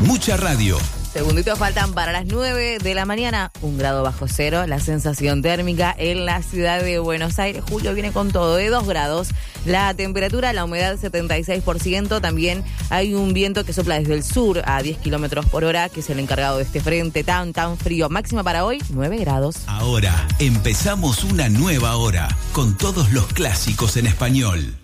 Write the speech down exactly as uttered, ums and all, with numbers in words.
Mucha radio. Segunditos faltan para las nueve de la mañana, un grado bajo cero, la sensación térmica en la ciudad de Buenos Aires. Julio viene con todo, de dos grados. La temperatura, la humedad setenta y seis por ciento. También hay un viento que sopla desde el sur a diez kilómetros por hora, que es el encargado de este frente tan, tan frío. Máxima para hoy, nueve grados. Ahora empezamos una nueva hora con todos los clásicos en español.